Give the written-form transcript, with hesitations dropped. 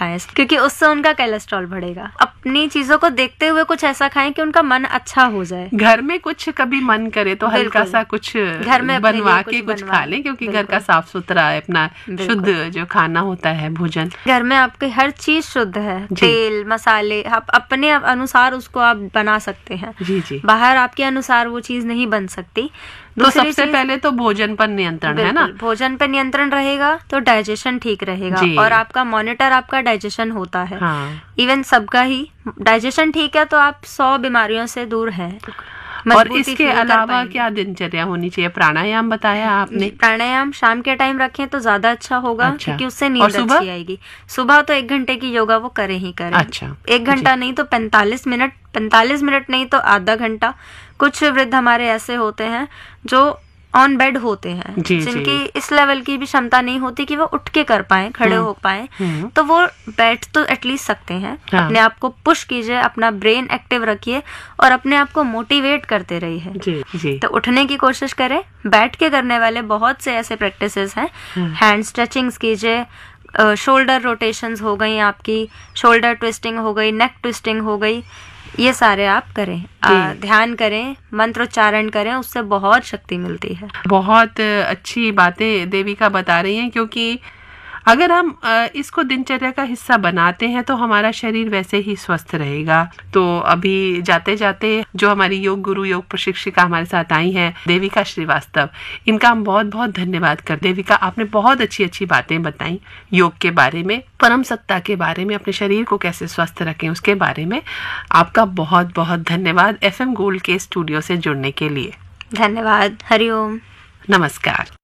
खाएं, क्योंकि उससे उनका कोलेस्ट्रॉल बढ़ेगा। अपनी चीजों को देखते हुए कुछ ऐसा खाएं कि उनका मन अच्छा हो जाए। घर में कुछ कभी मन करे तो हल्का सा कुछ घर में बनवा के कुछ खा लें, क्योंकि घर का साफ सुथरा है, अपना शुद्ध जो खाना होता है भोजन। घर में आपकी हर चीज शुद्ध है, तेल मसाले आप अपने अनुसार उसको आप बना सकते हैं। जी। बाहर आपके अनुसार वो चीज नहीं बन सकती। तो सबसे पहले तो भोजन पर नियंत्रण है ना। भोजन पर नियंत्रण रहेगा तो डाइजेशन ठीक रहेगा, और आपका मॉनिटर आपका डाइजेशन होता है। इवन सबका ही डाइजेशन ठीक है तो आप 100 बीमारियों से दूर हैं। और इसके अलावा क्या दिनचर्या होनी चाहिए? प्राणायाम बताया आपने। प्राणायाम शाम के टाइम रखें तो ज्यादा अच्छा होगा, क्योंकि उससे नींद अच्छी आएगी। सुबह तो 1 घंटे की योगा वो करे ही करे। 1 घंटा नहीं तो 45 मिनट, 45 मिनट नहीं तो आधा घंटा। कुछ वृद्ध हमारे ऐसे होते हैं जो ऑन बेड होते हैं, जिनकी इस लेवल की भी क्षमता नहीं होती कि वो उठ के कर पाए, खड़े हो पाए, तो वो बैठ तो एटलीस्ट सकते हैं। अपने आप को पुश कीजिए, अपना ब्रेन एक्टिव रखिए और अपने आप को मोटिवेट करते रहिए। तो उठने की कोशिश करें। बैठ के करने वाले बहुत से ऐसे प्रैक्टिसेस हैं। हैंड स्ट्रेचिंग्स कीजिए, शोल्डर रोटेशंस हो गई, आपकी शोल्डर ट्विस्टिंग हो गई, नेक ट्विस्टिंग हो गई, ये सारे आप करें। ध्यान करें, मंत्रोच्चारण करें, उससे बहुत शक्ति मिलती है। बहुत अच्छी बातें देविका बता रही हैं, क्योंकि अगर हम इसको दिनचर्या का हिस्सा बनाते हैं तो हमारा शरीर वैसे ही स्वस्थ रहेगा। तो अभी जाते जाते जो हमारी योग गुरु, योग प्रशिक्षिका हमारे साथ आई हैं, देविका श्रीवास्तव, इनका हम बहुत बहुत धन्यवाद कर। देविका, आपने बहुत अच्छी अच्छी बातें बताई योग के बारे में, परम सत्ता के बारे में, अपने शरीर को कैसे स्वस्थ रखें उसके बारे में। आपका बहुत बहुत धन्यवाद FM गोल्ड के स्टूडियो से जुड़ने के लिए। धन्यवाद। हरिओम। नमस्कार।